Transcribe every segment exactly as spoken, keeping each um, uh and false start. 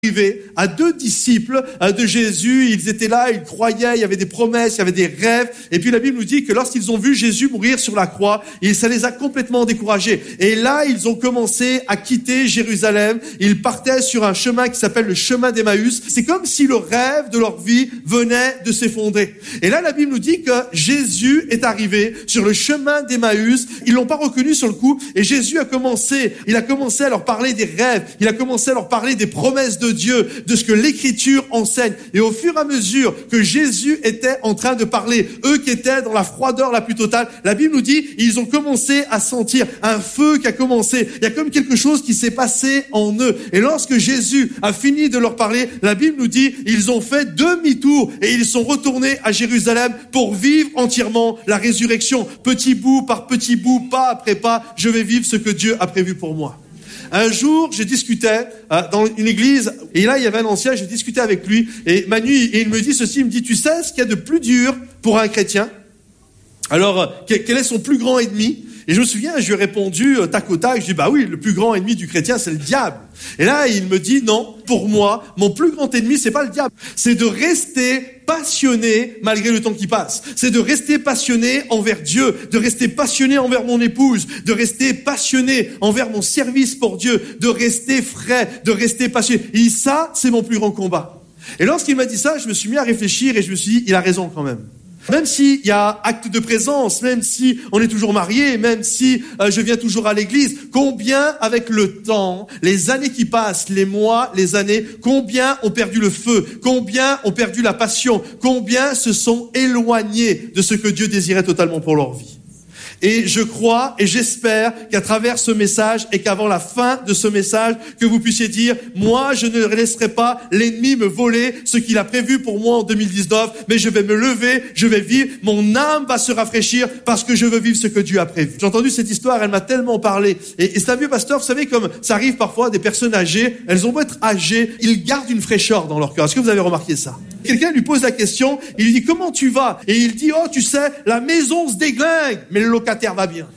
arrivé à deux disciples de Jésus, ils étaient là, ils croyaient, il y avait des promesses, il y avait des rêves, et puis la Bible nous dit que lorsqu'ils ont vu Jésus mourir sur la croix, ça les a complètement découragés. Et là, ils ont commencé à quitter Jérusalem, ils partaient sur un chemin qui s'appelle le chemin d'Emmaüs. C'est comme si le rêve de leur vie venait de s'effondrer. Et là, la Bible nous dit que Jésus est arrivé sur le chemin d'Emmaüs, ils l'ont pas reconnu sur le coup, et Jésus a commencé, il a commencé à leur parler des rêves, il a commencé à leur parler des promesses de Dieu, de ce que l'Écriture enseigne. Et au fur et à mesure que Jésus était en train de parler, eux qui étaient dans la froideur la plus totale, la Bible nous dit, ils ont commencé à sentir un feu qui a commencé. Il y a comme quelque chose qui s'est passé en eux. Et lorsque Jésus a fini de leur parler, la Bible nous dit, ils ont fait demi-tour et ils sont retournés à Jérusalem pour vivre entièrement la résurrection. Petit bout par petit bout, pas après pas, je vais vivre ce que Dieu a prévu pour moi. Un jour, je discutais euh, dans une église, et là, il y avait un ancien, je discutais avec lui, et Manu, et il me dit ceci, il me dit, tu sais ce qu'il y a de plus dur pour un chrétien? Alors, quel est son plus grand ennemi? Et je me souviens, je lui ai répondu euh, tac au tac, je dis, bah oui, le plus grand ennemi du chrétien, c'est le diable. Et là, il me dit, non, pour moi, mon plus grand ennemi, c'est pas le diable, c'est de rester passionné malgré le temps qui passe. C'est de rester passionné envers Dieu, de rester passionné envers mon épouse, de rester passionné envers mon service pour Dieu, de rester frais, de rester passionné. Et ça, c'est mon plus grand combat. Et lorsqu'il m'a dit ça, je me suis mis à réfléchir et je me suis dit, il a raison quand même. Même s'il y a acte de présence, même si on est toujours marié, même si euh, je viens toujours à l'église, combien avec le temps, les années qui passent, les mois, les années, combien ont perdu le feu, combien ont perdu la passion, combien se sont éloignés de ce que Dieu désirait totalement pour leur vie. Et je crois et j'espère qu'à travers ce message et qu'avant la fin de ce message, que vous puissiez dire, moi, je ne laisserai pas l'ennemi me voler ce qu'il a prévu pour moi en deux mille dix-neuf, mais je vais me lever, je vais vivre, mon âme va se rafraîchir parce que je veux vivre ce que Dieu a prévu. J'ai entendu cette histoire, elle m'a tellement parlé. Et, et c'est un vieux pasteur, vous savez, comme ça arrive parfois, des personnes âgées, elles ont beau être âgées, ils gardent une fraîcheur dans leur cœur. Est-ce que vous avez remarqué ça? Quelqu'un lui pose la question, il lui dit, comment tu vas? Et il dit, oh, tu sais, la maison se déglingue, mais le locataire va bien.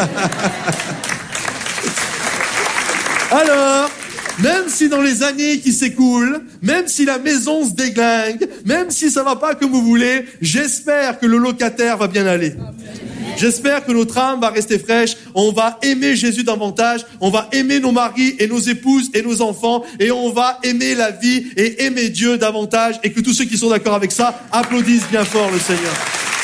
Alors, même si dans les années qui s'écoulent, même si la maison se déglingue, même si ça va pas comme vous voulez, j'espère que le locataire va bien aller. J'espère que notre âme va rester fraîche, on va aimer Jésus davantage, on va aimer nos maris et nos épouses et nos enfants, et on va aimer la vie et aimer Dieu davantage, et que tous ceux qui sont d'accord avec ça applaudissent bien fort le Seigneur.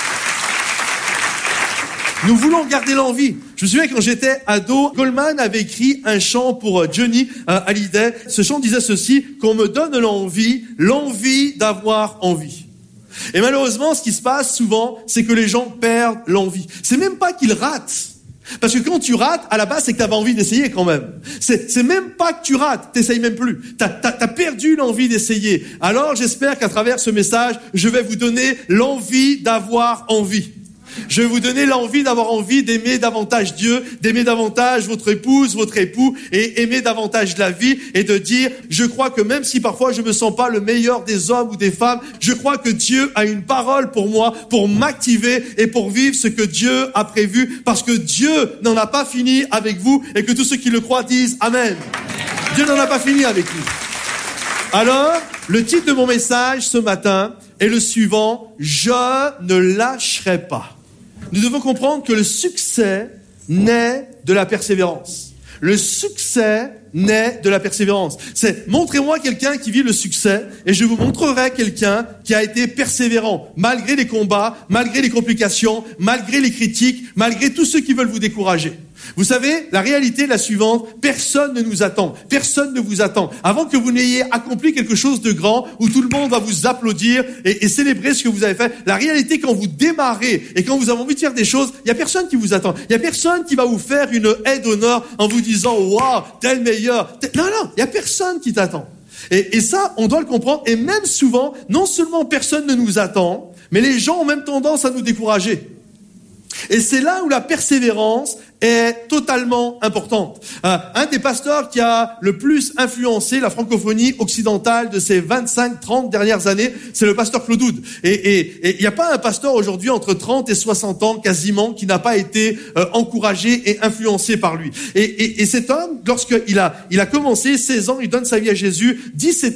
Nous voulons garder l'envie. Je me souviens quand j'étais ado, Goldman avait écrit un chant pour Johnny euh, Hallyday. Ce chant disait ceci, qu'on me donne l'envie, l'envie d'avoir envie. Et malheureusement, ce qui se passe souvent, c'est que les gens perdent l'envie. C'est même pas qu'ils ratent. Parce que quand tu rates, à la base, c'est que t'avais envie d'essayer quand même. C'est, c'est même pas que tu rates, t'essayes même plus. T'as, t'as, t'as perdu l'envie d'essayer. Alors, j'espère qu'à travers ce message, je vais vous donner l'envie d'avoir envie. Je vais vous donner l'envie d'avoir envie d'aimer davantage Dieu, d'aimer davantage votre épouse, votre époux, et aimer davantage la vie, et de dire, je crois que même si parfois je me sens pas le meilleur des hommes ou des femmes, je crois que Dieu a une parole pour moi, pour m'activer et pour vivre ce que Dieu a prévu, parce que Dieu n'en a pas fini avec vous, et que tous ceux qui le croient disent Amen. Dieu n'en a pas fini avec nous. Alors, le titre de mon message ce matin est le suivant, je ne lâcherai pas. Nous devons comprendre que le succès naît de la persévérance. Le succès naît de la persévérance. C'est, montrez-moi quelqu'un qui vit le succès et je vous montrerai quelqu'un qui a été persévérant, malgré les combats, malgré les complications, malgré les critiques, malgré tous ceux qui veulent vous décourager. Vous savez, la réalité est la suivante, personne ne nous attend, personne ne vous attend. Avant que vous n'ayez accompli quelque chose de grand, où tout le monde va vous applaudir et, et célébrer ce que vous avez fait, la réalité, quand vous démarrez et quand vous avez envie de faire des choses, il y a personne qui vous attend. Il y a personne qui va vous faire une aide d'honneur en vous disant « Waouh, tel meilleur ». Non, non, il y a personne qui t'attend. Et, et ça, on doit le comprendre. Et même souvent, non seulement personne ne nous attend, mais les gens ont même tendance à nous décourager. Et c'est là où la persévérance est totalement importante. Euh, un des pasteurs qui a le plus influencé la francophonie occidentale de ces vingt-cinq trente dernières années, c'est le pasteur Claude Oud. Et il n'y a pas un pasteur aujourd'hui entre trente et soixante ans quasiment qui n'a pas été euh, encouragé et influencé par lui. Et, et, et cet homme, lorsqu'il a, il a commencé, seize ans, il donne sa vie à Jésus, dix-sept